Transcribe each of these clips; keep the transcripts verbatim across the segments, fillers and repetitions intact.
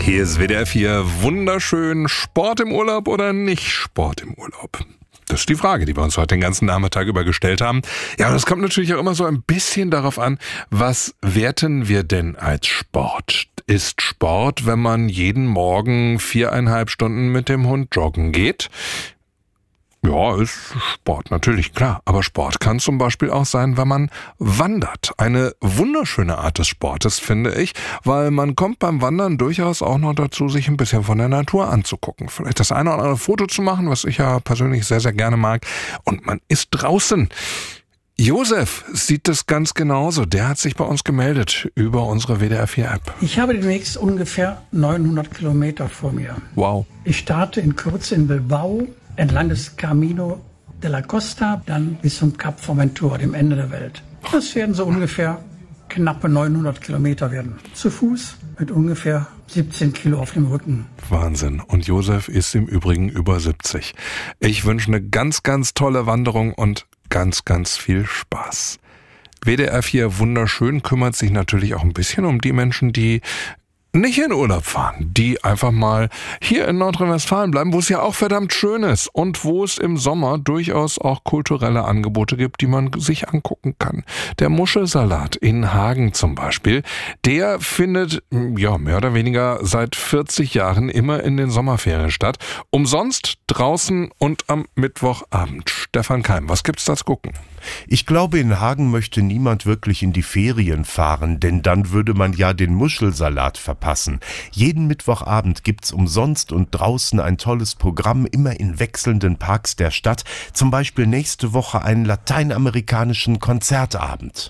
Hier ist W D R vier, wunderschön. Sport im Urlaub oder nicht Sport im Urlaub? Das ist die Frage, die wir uns heute den ganzen Nachmittag über gestellt haben. Ja, und es kommt natürlich auch immer so ein bisschen darauf an, was werten wir denn als Sport? Ist Sport, wenn man jeden Morgen viereinhalb Stunden mit dem Hund joggen geht? Ja, ist Sport, natürlich, klar. Aber Sport kann zum Beispiel auch sein, wenn man wandert. Eine wunderschöne Art des Sportes, finde ich, weil man kommt beim Wandern durchaus auch noch dazu, sich ein bisschen von der Natur anzugucken. Vielleicht das eine oder andere Foto zu machen, was ich ja persönlich sehr, sehr gerne mag. Und man ist draußen. Josef sieht das ganz genauso. Der hat sich bei uns gemeldet über unsere W D R vier App. Ich habe demnächst ungefähr neunhundert Kilometer vor mir. Wow. Ich starte in Kürze in Bilbao, entlang des Camino de la Costa, dann bis zum Kap Formentura, dem Ende der Welt. Das werden so ungefähr knappe neunhundert Kilometer werden. Zu Fuß mit ungefähr siebzehn Kilo auf dem Rücken. Wahnsinn. Und Josef ist im Übrigen über siebzig. Ich wünsche eine ganz, ganz tolle Wanderung und ganz, ganz viel Spaß. W D R vier wunderschön kümmert sich natürlich auch ein bisschen um die Menschen, die nicht in Urlaub fahren, die einfach mal hier in Nordrhein-Westfalen bleiben, wo es ja auch verdammt schön ist und wo es im Sommer durchaus auch kulturelle Angebote gibt, die man sich angucken kann. Der Muschelsalat in Hagen zum Beispiel, der findet ja mehr oder weniger seit vierzig Jahren immer in den Sommerferien statt. Umsonst draußen und am Mittwochabend. Stefan Keim, was gibt's da zu gucken? Ich glaube, in Hagen möchte niemand wirklich in die Ferien fahren, denn dann würde man ja den Muschelsalat verpassen. Jeden Mittwochabend gibt's umsonst und draußen ein tolles Programm, immer in wechselnden Parks der Stadt. Zum Beispiel nächste Woche einen lateinamerikanischen Konzertabend.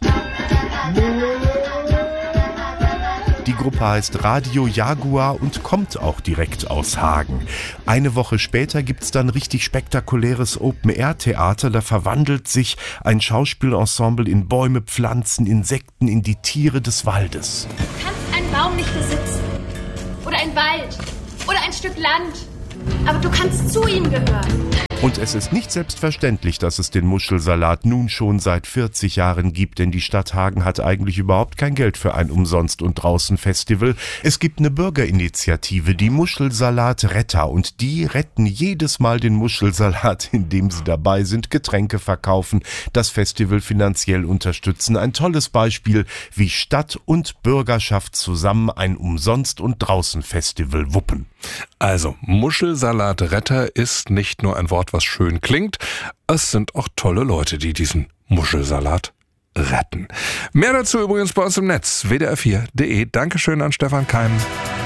Die Gruppe heißt Radio Jaguar und kommt auch direkt aus Hagen. Eine Woche später gibt's dann richtig spektakuläres Open-Air-Theater. Da verwandelt sich ein Schauspielensemble in Bäume, Pflanzen, Insekten, in die Tiere des Waldes. Du kannst einen Baum nicht besitzen. Oder einen Wald. Oder ein Stück Land. Aber du kannst zu ihm gehören. Und es ist nicht selbstverständlich, dass es den Muschelsalat nun schon seit vierzig Jahren gibt, denn die Stadt Hagen hat eigentlich überhaupt kein Geld für ein Umsonst- und Draußen-Festival. Es gibt eine Bürgerinitiative, die Muschelsalat-Retter, und die retten jedes Mal den Muschelsalat, indem sie dabei sind, Getränke verkaufen, das Festival finanziell unterstützen. Ein tolles Beispiel, wie Stadt und Bürgerschaft zusammen ein Umsonst- und Draußen-Festival wuppen. Also, Muschelsalat-Retter ist nicht nur ein Wort, was schön klingt, es sind auch tolle Leute, die diesen Muschelsalat retten. Mehr dazu übrigens bei uns im Netz, w d r vier punkt d e. Dankeschön an Stefan Keim.